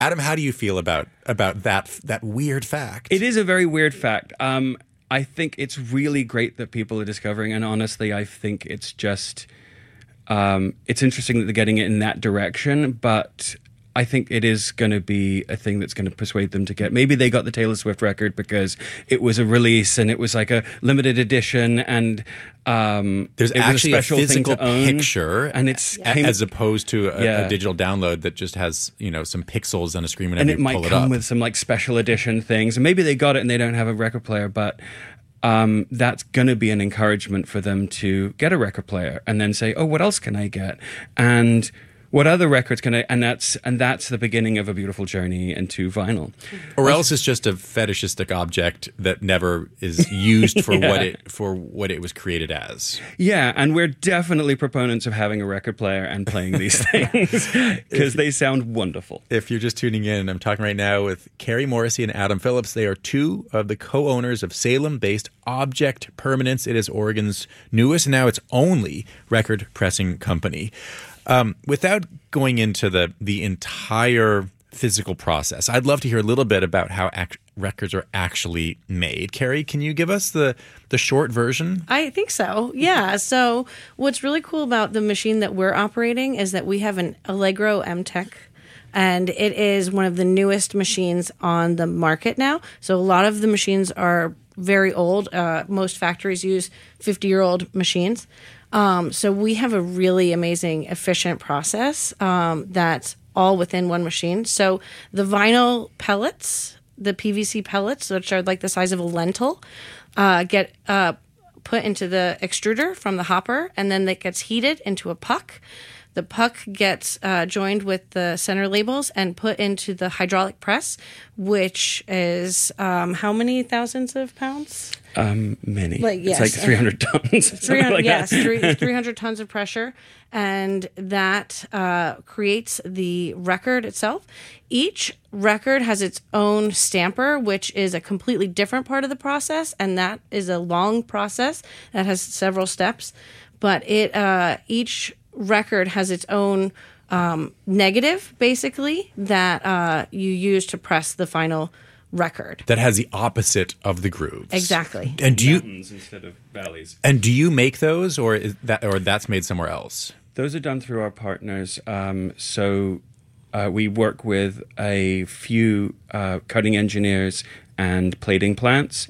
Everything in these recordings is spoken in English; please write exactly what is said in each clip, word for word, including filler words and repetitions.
Adam, how do you feel about about that that weird fact? It is a very weird fact. Um, I think it's really great that people are discovering, and honestly, I think it's just um, it's interesting that they're getting it in that direction, but I think it is going to be a thing that's going to persuade them to get. Maybe they got the Taylor Swift record because it was a release and it was like a limited edition, and um, there's it was actually a special a physical thing to own, picture, and it's a- came, as opposed to a, Yeah. a digital download that just has you know some pixels on a screen whenever and it you might pull it come up. with some like special edition things. And maybe they got it and they don't have a record player, but um, that's going to be an encouragement for them to get a record player and then say, "Oh, what else can I get?" And what other records can I? And that's and that's the beginning of a beautiful journey into vinyl. Or else it's just a fetishistic object that never is used for Yeah. what it for what it was created as. Yeah, and we're definitely proponents of having a record player and playing these things because they sound wonderful. If you're just tuning in, I'm talking right now with Carrie Morrissey and Adam Phillips. They are two of the co-owners of Salem-based Object Permanence. It is Oregon's newest, and now its only record pressing company. Um, without going into the the entire physical process, I'd love to hear a little bit about how ac- records are actually made. Carrie, can you give us the the short version? I think so. Yeah. So what's really cool about the machine that we're operating is that we have an Allegro M-Tech, and it is one of the newest machines on the market now. So a lot of the machines are very old. Uh, most factories use fifty-year-old machines. Um, so we have a really amazing, efficient process um, that's all within one machine. So the vinyl pellets, the P V C pellets, which are like the size of a lentil, uh, get uh, put into the extruder from the hopper, and then that gets heated into a puck. The puck gets uh, joined with the center labels and put into the hydraulic press, which is um, how many thousands of pounds? Um, many. Like, yes. It's like three hundred tons. three hundred, like yes, that. three, three hundred tons of pressure, and that uh, creates the record itself. Each record has its own stamper, which is a completely different part of the process, and that is a long process that has several steps. But it uh, each record has its own um, negative, basically, that uh, you use to press the final record. That has the opposite of the grooves. Exactly. And do you Mountains instead of valleys. and do you make those, or is that or that's made somewhere else? Those are done through our partners. Um, so uh, we work with a few uh, cutting engineers and plating plants.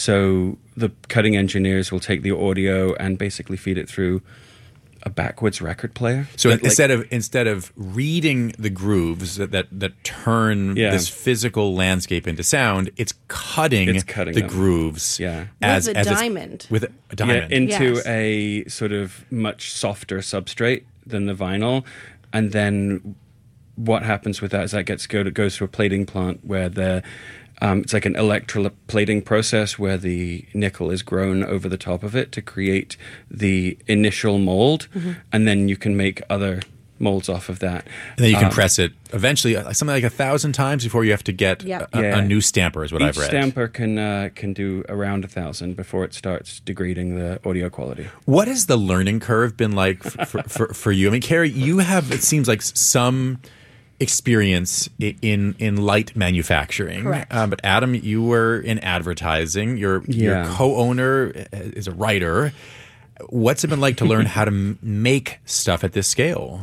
So the cutting engineers will take the audio and basically feed it through a backwards record player. So That, like- instead of instead of reading the grooves that that, that turn Yeah. this physical landscape into sound, it's cutting, It's cutting the them. grooves Yeah. as With a as it's- diamond. with a, a diamond. Yeah, into Yes. a sort of much softer substrate than the vinyl, and then what happens with that is that gets go to, goes to a plating plant where the um, it's like an electroplating process where the nickel is grown over the top of it to create the initial mold, Mm-hmm. and then you can make other molds off of that. and then you can Um, press it eventually uh, something like a thousand times before you have to get Yep. a, a- Yeah. a new stamper is what Each I've read. stamper can uh, can do around a thousand before it starts degrading the audio quality. What has the learning curve been like for, for, for, for you? I mean, Carrie, you have, it seems like some experience i- in in light manufacturing. Correct. Um, but Adam, you were in advertising. Your your Yeah. co-owner is a writer. What's it been like to learn how to m- make stuff at this scale?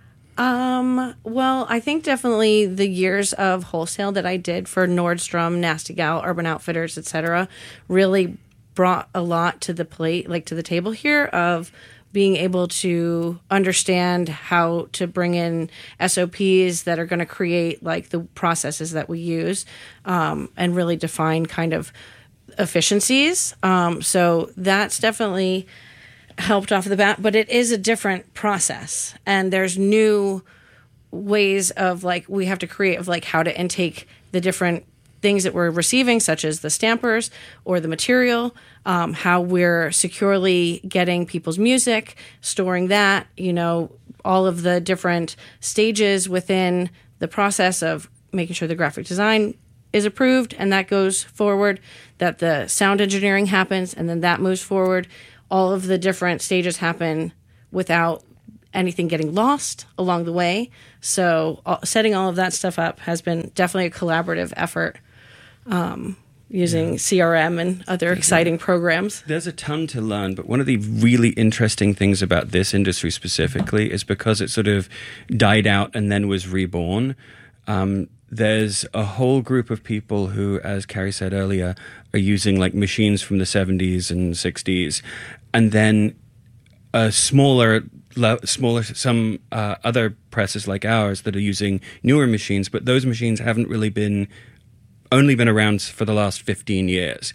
Um, well, I think definitely the years of wholesale that I did for Nordstrom, Nasty Gal, Urban Outfitters, et cetera, really brought a lot to the plate, like to the table here of being able to understand how to bring in S O Ps that are going to create like the processes that we use, um, and really define kind of efficiencies. Um, so that's definitely helped off the bat, but it is a different process, and there's new ways of like we have to create of like how to intake the different things that we're receiving, such as the stampers or the material, um, how we're securely getting people's music, storing that, you know, all of the different stages within the process of making sure the graphic design is approved and that goes forward, that the sound engineering happens and then that moves forward. All of the different stages happen without anything getting lost along the way. So uh, setting all of that stuff up has been definitely a collaborative effort, um, using yeah. C R M and other exciting programs. There's a ton to learn, but one of the really interesting things about this industry specifically is because it sort of died out and then was reborn. Um, there's a whole group of people who, as Carrie said earlier, are using like machines from the seventies and sixties, and then a smaller, smaller some uh, other presses like ours that are using newer machines, but those machines haven't really been only been around for the last fifteen years.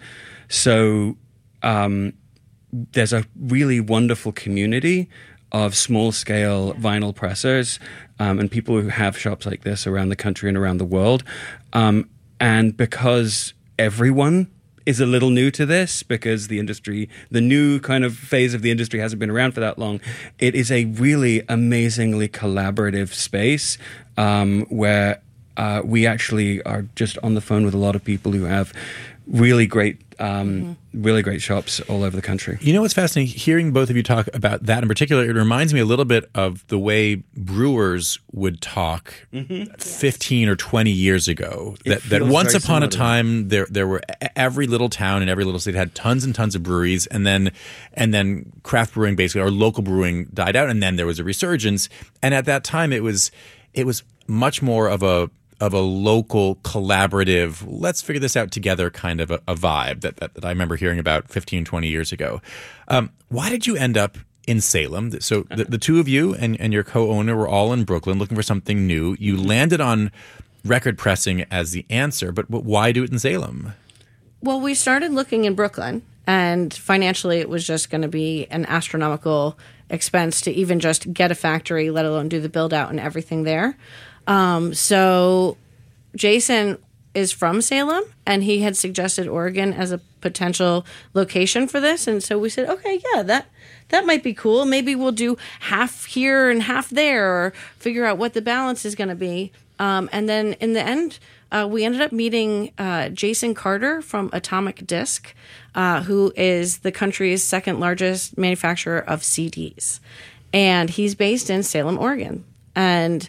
So um, there's a really wonderful community of small-scale vinyl pressers um, and people who have shops like this around the country and around the world. Um, and because everyone is a little new to this, because the industry, the new kind of phase of the industry hasn't been around for that long, it is a really amazingly collaborative space um, where uh, we actually are just on the phone with a lot of people who have really great um, mm-hmm. really great shops all over the country. You know what's fascinating? Hearing both of you talk about that in particular, it reminds me a little bit of the way brewers would talk mm-hmm. fifteen or twenty years ago. That, that once upon a time, there there were every little town and every little state had tons and tons of breweries, and then and then craft brewing, basically, or local brewing died out, and then there was a resurgence. And at that time, it was it was much more of a of a local collaborative, let's figure this out together kind of a, a vibe that, that, that I remember hearing about fifteen, twenty years ago. Um, why did you end up in Salem? So the, the two of you and, and your co-owner were all in Brooklyn looking for something new. You landed on record pressing as the answer, but, but why do it in Salem? Well, we started looking in Brooklyn, and financially it was just going to be an astronomical expense to even just get a factory, let alone do the build out and everything there. Um, so Jason is from Salem, and he had suggested Oregon as a potential location for this. And so we said, okay, yeah, that, that might be cool. Maybe we'll do half here and half there, or figure out what the balance is going to be. Um, and then in the end, uh, we ended up meeting, uh, Jason Carter from Atomic Disc, uh, who is the country's second largest manufacturer of C Ds. And he's based in Salem, Oregon. And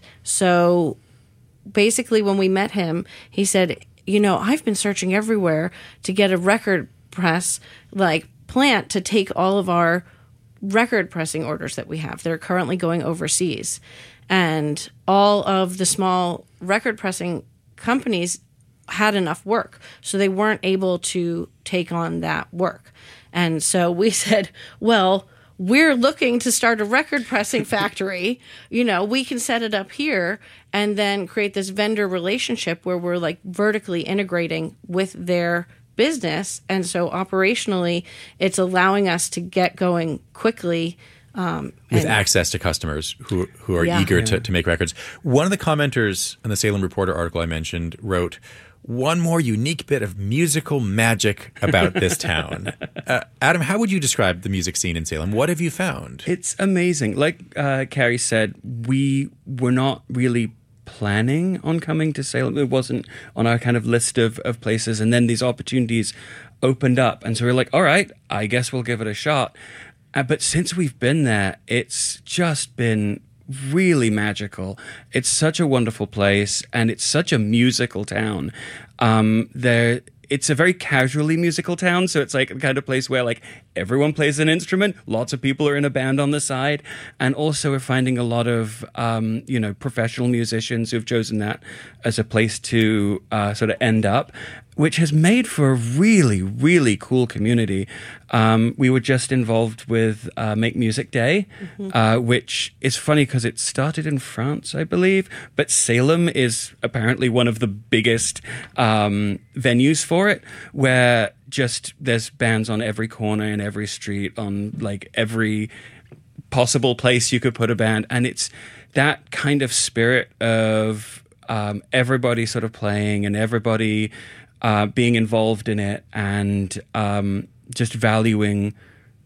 so basically when we met him, he said, you know, I've been searching everywhere to get a record press like plant to take all of our record pressing orders that we have. They're currently going overseas. And all of the small record pressing companies had enough work, so they weren't able to take on that work. And so we said, well, we're looking to start a record pressing factory. You know, we can set it up here and then create this vendor relationship where we're like vertically integrating with their business. And so operationally, it's allowing us to get going quickly. Um, with access to customers who who are yeah. eager yeah. to, to make records. One of the commenters in the Salem Reporter article I mentioned wrote, one more unique bit of musical magic about this town. Uh, Adam, how would you describe the music scene in Salem? What have you found? It's amazing. Like uh, Carrie said, we were not really planning on coming to Salem. It wasn't on our kind of list of, of places. And then these opportunities opened up. And so we we're like, all right, I guess we'll give it a shot. Uh, but since we've been there, it's just been really magical. It's such a wonderful place, and it's such a musical town. Um, there, it's a very casually musical town, so it's like the kind of place where like everyone plays an instrument, lots of people are in a band on the side, and also we're finding a lot of um, you know professional musicians who've chosen that as a place to uh, sort of end up, which has made for a really, really cool community. Um, we were just involved with uh, Make Music Day, mm-hmm. uh, which is funny because it started in France, I believe, but Salem is apparently one of the biggest um, venues for it, where just there's bands on every corner in every street, on like every possible place you could put a band. And it's that kind of spirit of um, everybody sort of playing and everybody Uh, being involved in it, and um, just valuing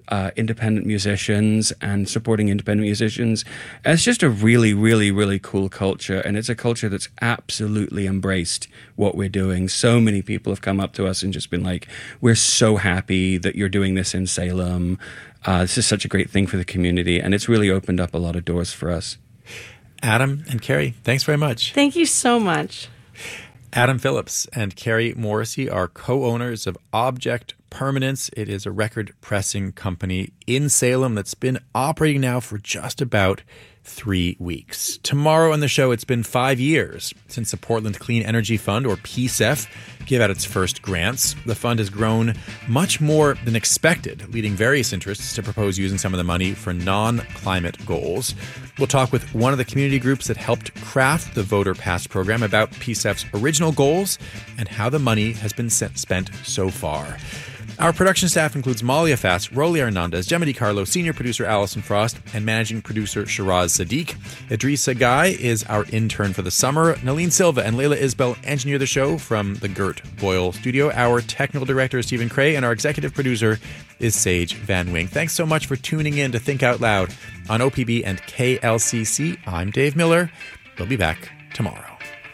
uh, independent musicians and supporting independent musicians. And it's just a really, really, really cool culture. And it's a culture that's absolutely embraced what we're doing. So many people have come up to us and just been like, we're so happy that you're doing this in Salem. Uh, this is such a great thing for the community. And it's really opened up a lot of doors for us. Adam and Carrie, thanks very much. Thank you so much. Adam Phillips and Carrie Morrissey are co-owners of Object Permanence. It is a record pressing company in Salem that's been operating now for just about three weeks. Tomorrow on the show, it's been five years since the Portland Clean Energy Fund, or P C E F, gave out its first grants. The fund has grown much more than expected, leading various interests to propose using some of the money for non-climate goals. We'll talk with one of the community groups that helped craft the Voter Pass program about P C E F's original goals and how the money has been spent so far. Our production staff includes Malia Fast, Rolly Hernandez, Gemma DiCarlo, senior producer Allison Frost, and managing producer Shiraz Sadiq. Idrissa Guy is our intern for the summer. Nalene Silva and Layla Isbell engineer the show from the Gert Boyle studio. Our technical director is Stephen Cray, and our executive producer is Sage Van Wing. Thanks so much for tuning in to Think Out Loud on O P B and K L C C. I'm Dave Miller. We'll be back tomorrow.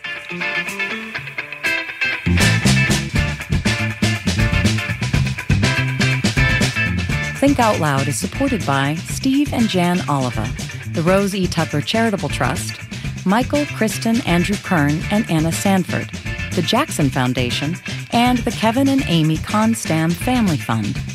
Think Out Loud is supported by Steve and Jan Oliva, the Rose E. Tucker Charitable Trust, Michael, Kristen, Andrew Kern, and Anna Sanford, the Jackson Foundation, and the Kevin and Amy Constam Family Fund.